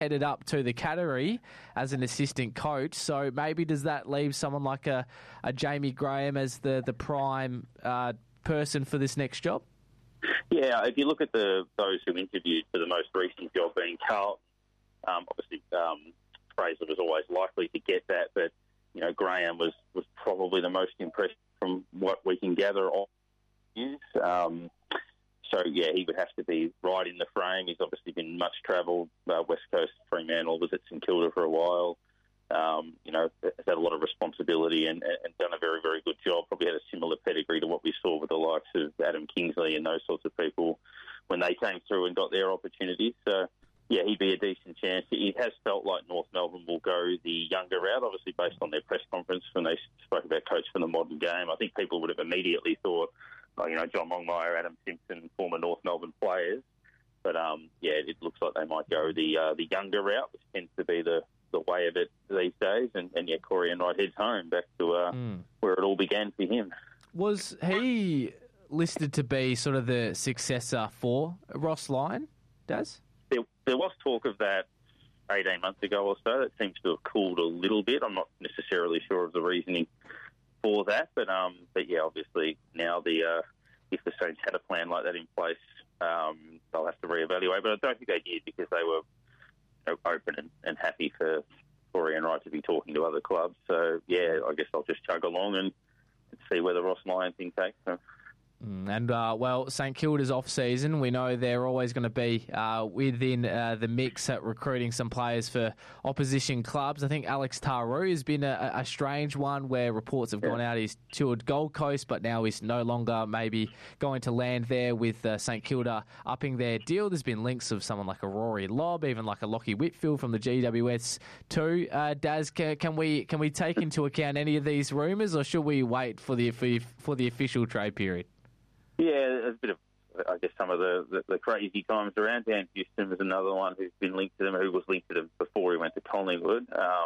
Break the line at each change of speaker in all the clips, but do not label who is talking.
headed up to the category as an assistant coach. So maybe does that leave someone like a Jamie Graham as the prime person for this next job?
Yeah, if you look at those who interviewed for the most recent job being Carlton, obviously Fraser was always likely to get that, but Graham was probably the most impressive from what we can gather on news. So, yeah, he would have to be right in the frame. He's obviously been much travelled, West Coast, Fremantle, was at St Kilda for a while. Has had a lot of responsibility and done a very, very good job. Probably had a similar pedigree to what we saw with the likes of Adam Kingsley and those sorts of people when they came through and got their opportunities. So, yeah, he'd be a decent chance. It has felt like North Melbourne will go the younger route, obviously based on their press conference when they spoke about coach for the modern game. I think people would have immediately thought, John Longmire, Adam Simpson, former North Melbourne players. But, it looks like they might go the younger route, which tends to be the way of it these days. And Corey Enright heads home back to where it all began for him.
Was he listed to be sort of the successor for Ross Lyon, Daz?
There was talk of that 18 months ago or so. That seems to have cooled a little bit. I'm not necessarily sure of the reasoning for that, but yeah, obviously now if the Saints had a plan like that in place, they'll have to reevaluate. But I don't think they did because they were open and happy for Corey Enright to be talking to other clubs. So yeah, I guess I'll just chug along and see where the Ross Lyon thing takes them.
And, St Kilda's off-season, we know they're always going to be within the mix at recruiting some players for opposition clubs. I think Alex Taru has been a strange one where reports have gone out he's toured Gold Coast, but now he's no longer maybe going to land there with St Kilda upping their deal. There's been links of someone like a Rory Lobb, even like a Lockie Whitfield from the GWS too. Daz, can we take into account any of these rumours, or should we wait for the official trade period?
Yeah, there's a bit of, I guess, some of the crazy times around. Dan Houston was another one who's been linked to them, who was linked to them before he went to Collingwood.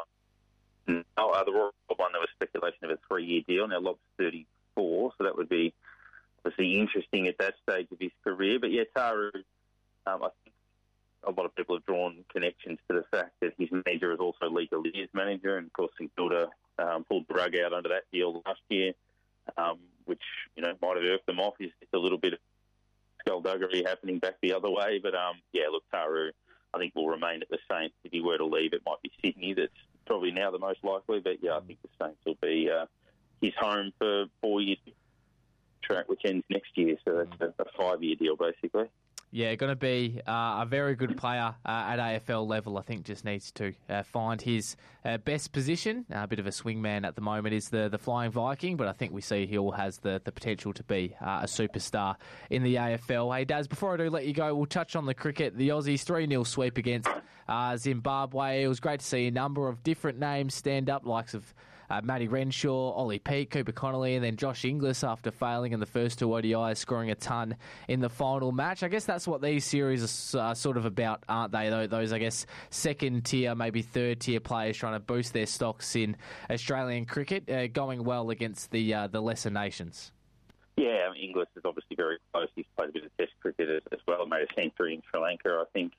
The Royal one, there was speculation of a 3-year deal. Now, Lobb's 34, so that would be obviously interesting at that stage of his career. But, yeah, Taru, I think a lot of people have drawn connections to the fact that his manager is also Lee Gallier's manager, and, of course, St Kilda pulled the rug out under that deal last year. Which, might have irked them off. It's a little bit of skullduggery happening back the other way. But, Taru, I think, will remain at the Saints. If he were to leave, it might be Sydney. That's probably now the most likely. But, I think the Saints will be his home for 4 years, track, which ends next year. So that's a 5-year deal, basically.
Yeah, going to be a very good player at AFL level. I think just needs to find his best position. A bit of a swingman at the moment is the Flying Viking, but I think we see he has the potential to be a superstar in the AFL. Hey, Daz, before I do let you go, we'll touch on the cricket. The Aussies 3-0 sweep against Zimbabwe. It was great to see a number of different names stand up, likes of Matty Renshaw, Ollie Peake, Cooper Connolly, and then Josh Inglis after failing in the first two ODIs, scoring a ton in the final match. I guess that's what these series are sort of about, aren't they? Those, I guess, second-tier, maybe third-tier players trying to boost their stocks in Australian cricket, going well against the lesser nations. Yeah,
Inglis is obviously very close. He's played a bit of Test cricket as well. Made a century in Sri Lanka, I think,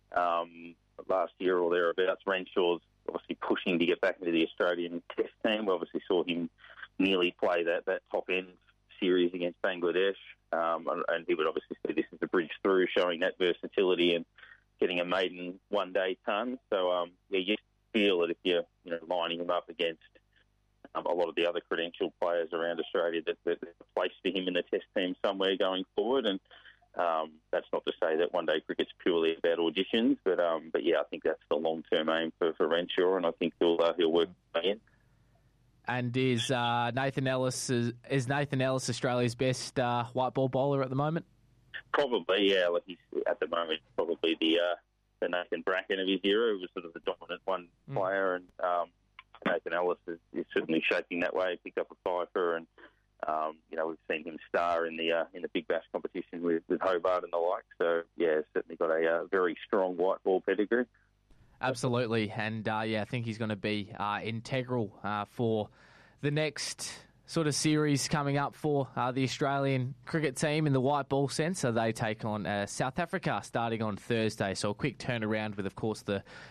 last year or thereabouts. Renshaw's obviously pushing to get back into the Australian Test team. We obviously saw him nearly play that top-end series against Bangladesh, and he would obviously see this as a bridge through, showing that versatility and getting a maiden one-day ton. So, you feel that if you're lining him up against a lot of the other credentialed players around Australia, that there's a place for him in the Test team somewhere going forward. And that's not to say that one-day cricket's purely about auditions, but I think that's the long-term aim for Renshaw, and I think he'll work in. And is Nathan Ellis Australia's best white ball bowler at the moment? Probably, yeah. Like he's at the moment probably the Nathan Bracken of his era, who was sort of the dominant one player, and Nathan Ellis is certainly shaping that way. Picked up a fifer, and we've seen him star in the Big Bash competition with Hobart and the like. So yeah, certainly got a very strong white ball pedigree. Absolutely, and I think he's going to be integral for the next
sort of series coming up for the Australian cricket team in the white ball sense. So they take on South Africa starting on Thursday. So a quick turnaround with, of course, the